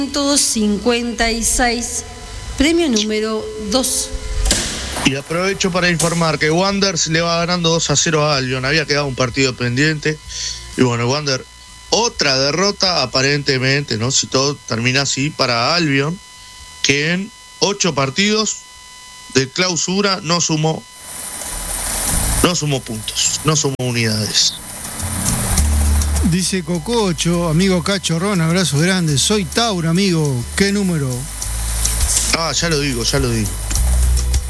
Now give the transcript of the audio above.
156, premio número 2. Y aprovecho para informar que Wanderers le va ganando 2-0 a Albion. Había quedado un partido pendiente. Y bueno, Wanderers, otra derrota aparentemente, ¿no? Si todo termina así, para Albion, que en 8 partidos de clausura no sumó puntos, no sumó unidades. Dice Cococho, amigo Cachorrón, abrazo grande. Soy Tauro, amigo. ¿Qué número? Ya lo digo.